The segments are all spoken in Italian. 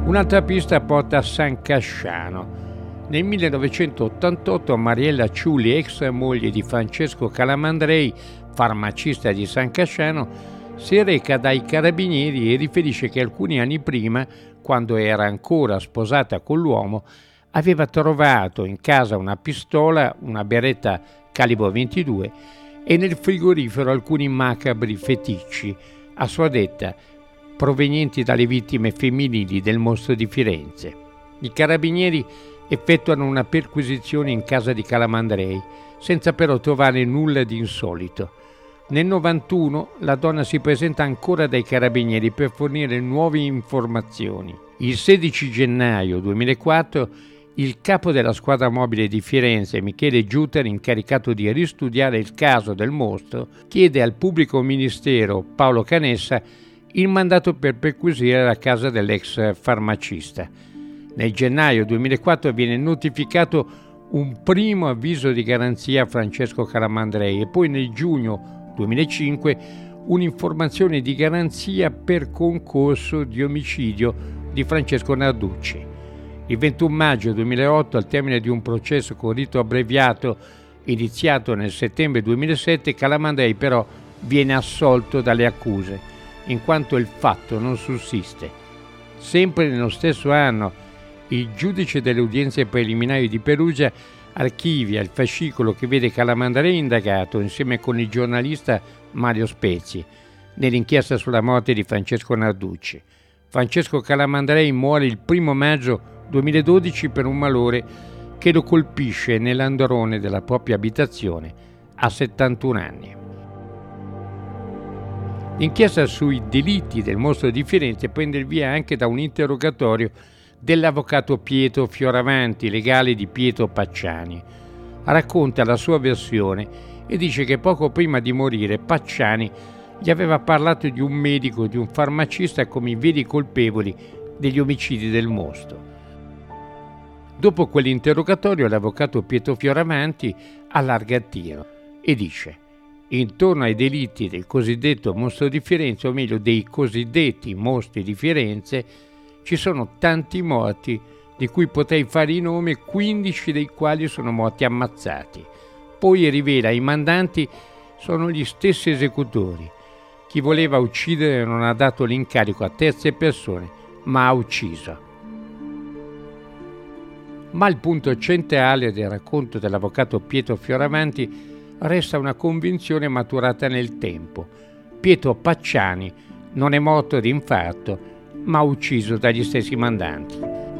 Un'altra pista porta a San Casciano. Nel 1988 Mariella Ciulli, ex moglie di Francesco Calamandrei, farmacista di San Casciano, si reca dai carabinieri e riferisce che alcuni anni prima, quando era ancora sposata con l'uomo, aveva trovato in casa una pistola, una beretta calibro 22 e nel frigorifero alcuni macabri feticci, a sua detta, provenienti dalle vittime femminili del mostro di Firenze. I carabinieri effettuano una perquisizione in casa di Calamandrei, senza però trovare nulla di insolito. Nel 91 la donna si presenta ancora dai carabinieri per fornire nuove informazioni. Il 16 gennaio 2004 il capo della squadra mobile di Firenze, Michele Giuter, incaricato di ristudiare il caso del mostro, chiede al pubblico ministero Paolo Canessa il mandato per perquisire la casa dell'ex farmacista. Nel gennaio 2004 viene notificato un primo avviso di garanzia a Francesco Calamandrei e poi nel giugno 2005 un'informazione di garanzia per concorso di omicidio di Francesco Narducci. Il 21 maggio 2008, al termine di un processo con rito abbreviato iniziato nel settembre 2007, Calamandrei però viene assolto dalle accuse, in quanto il fatto non sussiste. Sempre nello stesso anno, il giudice delle udienze preliminari di Perugia archivia il fascicolo che vede Calamandrei indagato insieme con il giornalista Mario Spezzi nell'inchiesta sulla morte di Francesco Narducci. Francesco Calamandrei muore il 1 maggio 2012 per un malore che lo colpisce nell'androne della propria abitazione a 71 anni. L'inchiesta sui delitti del mostro di Firenze prende il via anche da un interrogatorio dell'avvocato Pietro Fioravanti, legale di Pietro Pacciani. Racconta la sua versione e dice che poco prima di morire Pacciani gli aveva parlato di un medico e di un farmacista come i veri colpevoli degli omicidi del mostro. Dopo quell'interrogatorio l'avvocato Pietro Fioravanti allarga il tiro e dice: intorno ai delitti del cosiddetto mostro di Firenze, o meglio dei cosiddetti mostri di Firenze, ci sono tanti morti di cui potrei fare i nomi, 15 dei quali sono morti ammazzati. Poi rivela i mandanti sono gli stessi esecutori. Chi voleva uccidere non ha dato l'incarico a terze persone, ma ha ucciso. Ma il punto centrale del racconto dell'avvocato Pietro Fioravanti resta una convinzione maturata nel tempo. Pietro Pacciani non è morto di infarto, ma ucciso dagli stessi mandanti.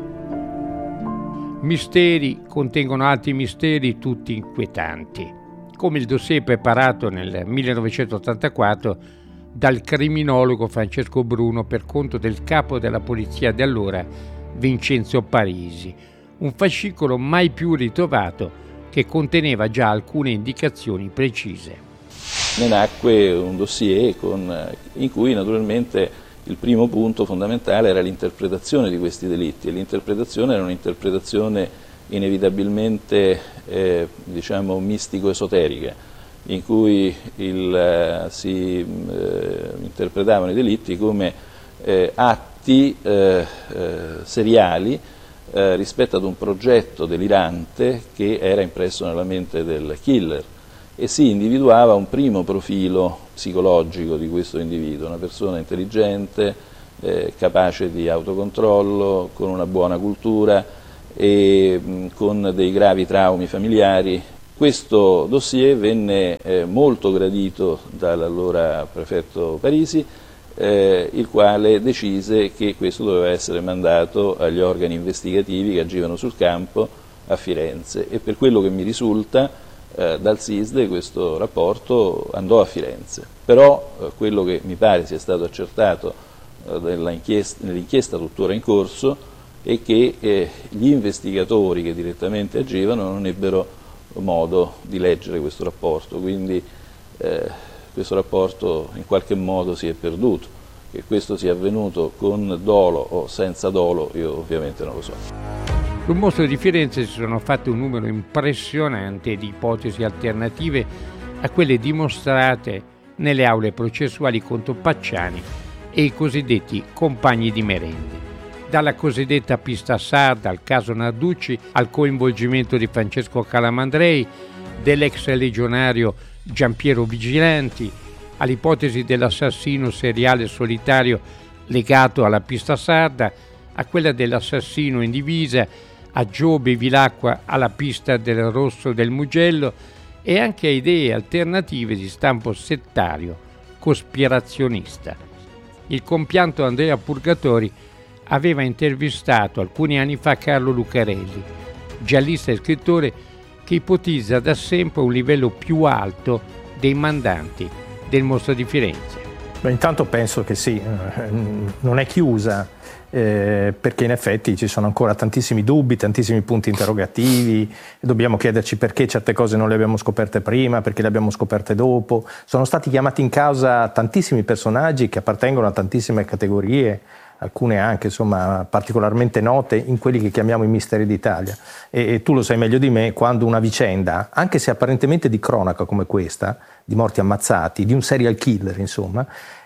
Misteri contengono altri misteri, tutti inquietanti, come il dossier preparato nel 1984 dal criminologo Francesco Bruno per conto del capo della polizia di allora, Vincenzo Parisi, un fascicolo mai più ritrovato che conteneva già alcune indicazioni precise. Ne nacque un dossier in cui naturalmente il primo punto fondamentale era l'interpretazione di questi delitti, e l'interpretazione era un'interpretazione inevitabilmente mistico-esoterica, in cui si interpretavano i delitti come atti seriali rispetto ad un progetto delirante che era impresso nella mente del killer, e si individuava un primo profilo psicologico di questo individuo, una persona intelligente, capace di autocontrollo, con una buona cultura e con dei gravi traumi familiari. Questo dossier venne molto gradito dall'allora prefetto Parisi, il quale decise che questo doveva essere mandato agli organi investigativi che agivano sul campo a Firenze, e per quello che mi risulta dal SISDE questo rapporto andò a Firenze. Però quello che mi pare sia stato accertato nell'inchiesta tuttora in corso è che gli investigatori che direttamente agivano non ebbero modo di leggere questo rapporto, quindi questo rapporto in qualche modo si è perduto. Che questo sia avvenuto con dolo o senza dolo io ovviamente non lo so. Sul mostro di Firenze si sono fatte un numero impressionante di ipotesi alternative a quelle dimostrate nelle aule processuali contro Pacciani e i cosiddetti compagni di merende. dalla cosiddetta pista sarda al caso Narducci al coinvolgimento di Francesco Calamandrei, dell'ex legionario Giampiero Vigilanti, all'ipotesi dell'assassino seriale solitario legato alla pista sarda, a quella dell'assassino in divisa, a Giobbe Vilacqua alla pista del Rosso del Mugello e anche a idee alternative di stampo settario, cospirazionista. Il compianto Andrea Purgatori aveva intervistato alcuni anni fa Carlo Lucarelli, giallista e scrittore che ipotizza da sempre un livello più alto dei mandanti del Mostro di Firenze. Beh, intanto penso che sì, non è chiusa, perché in effetti ci sono ancora tantissimi dubbi, tantissimi punti interrogativi, dobbiamo chiederci perché certe cose non le abbiamo scoperte prima, perché le abbiamo scoperte dopo. Sono stati chiamati in causa tantissimi personaggi che appartengono a tantissime categorie, alcune anche insomma particolarmente note in quelli che chiamiamo i misteri d'Italia. E tu lo sai meglio di me, quando una vicenda, anche se apparentemente di cronaca come questa, di morti ammazzati, di un serial killer insomma,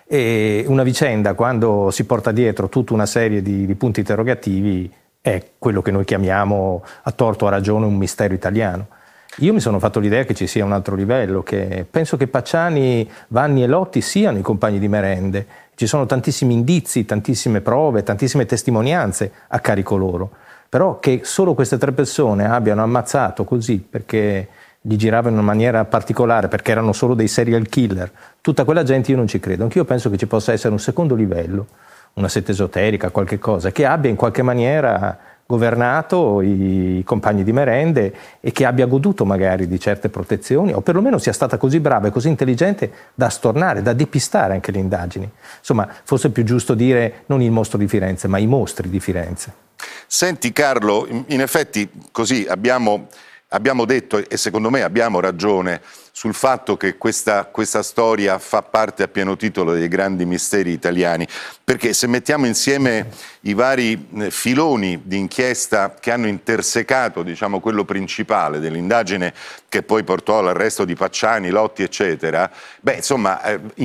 e una vicenda quando si porta dietro tutta una serie di punti interrogativi è quello che noi chiamiamo, a torto o a ragione, un mistero italiano. Io mi sono fatto l'idea che ci sia un altro livello, che penso che Pacciani, Vanni e Lotti siano i compagni di merende. Ci sono tantissimi indizi, tantissime prove, tantissime testimonianze a carico loro, però che solo queste 3 persone abbiano ammazzato così perché gli giravano in una maniera particolare, perché erano solo dei serial killer, tutta quella gente, io non ci credo. Anch'io penso che ci possa essere un secondo livello, una setta esoterica, qualche cosa, che abbia in qualche maniera governato i compagni di merende e che abbia goduto magari di certe protezioni, o perlomeno sia stata così brava e così intelligente da stornare, da depistare anche le indagini. Insomma, forse è più giusto dire non il mostro di Firenze, ma i mostri di Firenze. Senti Carlo, in effetti così abbiamo detto, e secondo me abbiamo ragione, sul fatto che questa storia fa parte a pieno titolo dei grandi misteri italiani, perché se mettiamo insieme i vari filoni di inchiesta che hanno intersecato, diciamo, quello principale dell'indagine che poi portò all'arresto di Pacciani, Lotti, eccetera, beh, insomma,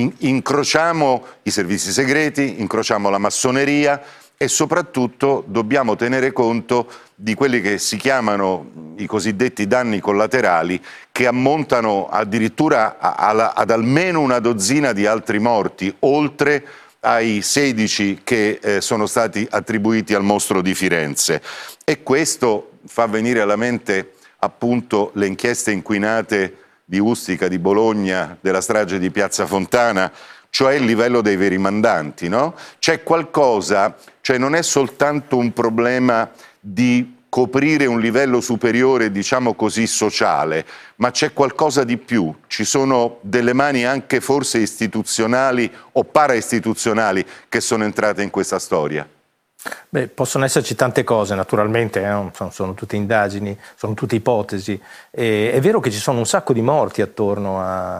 incrociamo i servizi segreti, incrociamo la massoneria, e soprattutto dobbiamo tenere conto di quelli che si chiamano i cosiddetti danni collaterali, che ammontano addirittura ad almeno una dozzina di altri morti, oltre ai 16 che sono stati attribuiti al mostro di Firenze. E questo fa venire alla mente appunto le inchieste inquinate di Ustica, di Bologna, della strage di Piazza Fontana, cioè il livello dei veri mandanti, no? C'è qualcosa, cioè non è soltanto un problema di coprire un livello superiore, diciamo così, sociale, ma c'è qualcosa di più, ci sono delle mani anche forse istituzionali o para-istituzionali che sono entrate in questa storia. Beh, possono esserci tante cose naturalmente, sono tutte indagini, sono tutte ipotesi. È vero che ci sono un sacco di morti attorno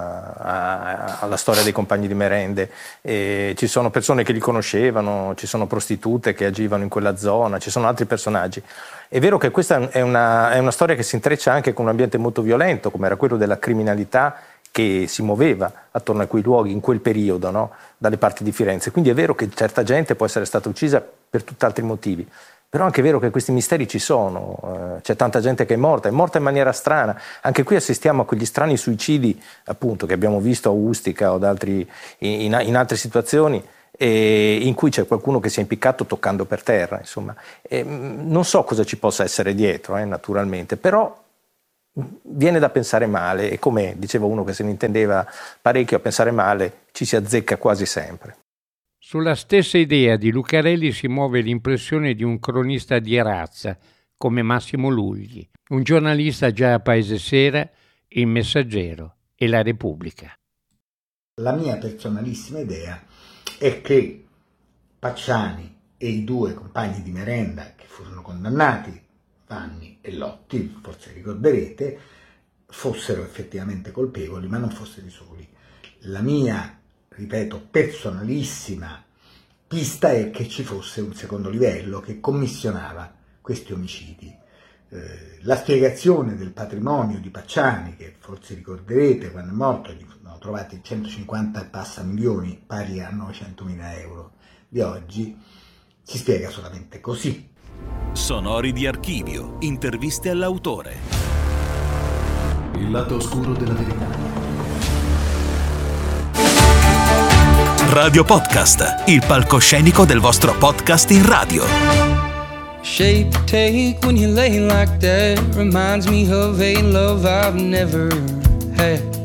alla storia dei compagni di merende, ci sono persone che li conoscevano, ci sono prostitute che agivano in quella zona, ci sono altri personaggi. È vero che questa è una storia che si intreccia anche con un ambiente molto violento, come era quello della criminalità che si muoveva attorno a quei luoghi in quel periodo, no? Dalle parti di Firenze. Quindi è vero che certa gente può essere stata uccisa per tutt'altri motivi, però è anche vero che questi misteri ci sono, c'è tanta gente che è morta in maniera strana. Anche qui assistiamo a quegli strani suicidi, appunto, che abbiamo visto a Ustica o in altre situazioni, in cui c'è qualcuno che si è impiccato toccando per terra, insomma. Non so cosa ci possa essere dietro, naturalmente, però viene da pensare male, e come diceva uno che se ne intendeva parecchio, a pensare male ci si azzecca quasi sempre. Sulla stessa idea di Lucarelli si muove l'impressione di un cronista di razza come Massimo Lugli, un giornalista già a Paese Sera, Il Messaggero e La Repubblica. La mia personalissima idea è che Pacciani e i 2 compagni di merenda che furono condannati, Vanni e Lotti, forse ricorderete, fossero effettivamente colpevoli, ma non fossero i soli. La mia, ripeto, personalissima pista è che ci fosse un secondo livello che commissionava questi omicidi. La spiegazione del patrimonio di Pacciani, che forse ricorderete, quando è morto gli furono trovati 150 e passa milioni, pari a 900.000 euro di oggi, si spiega solamente così. Sonori di archivio, interviste all'autore. Il lato oscuro della verità. Radio Podcast, il palcoscenico del vostro podcast in radio. Shape take when you lay like that reminds me of a love I've never had.